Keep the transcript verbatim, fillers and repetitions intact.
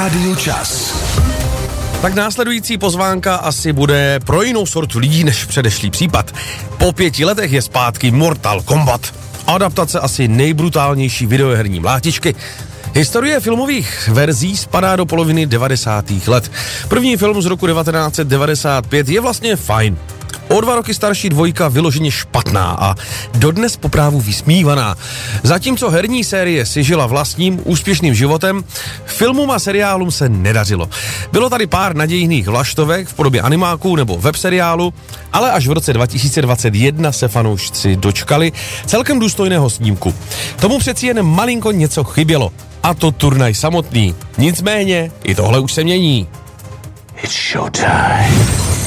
Rádiu Čas. Tak následující pozvánka asi bude pro jinou sortu lidí než předešlý případ. Po pěti letech je zpátky Mortal Kombat. Adaptace asi nejbrutálnější videoherní mlátičky. Historie filmových verzí spadá do poloviny devadesátých let. První film z roku devatenáct set devadesát pět je vlastně fajn. O dva roky starší dvojka vyloženě špatná a dodnes po právu vysmívaná. Zatímco herní série si žila vlastním úspěšným životem, filmům a seriálům se nedařilo. Bylo tady pár nadějných vlaštovek v podobě animáků nebo webseriálu, ale až v roce dva tisíce dvacet jedna se fanoušci dočkali celkem důstojného snímku. Tomu přeci jen malinko něco chybělo, a to turnaj samotný. Nicméně, i tohle už se mění. It's showtime.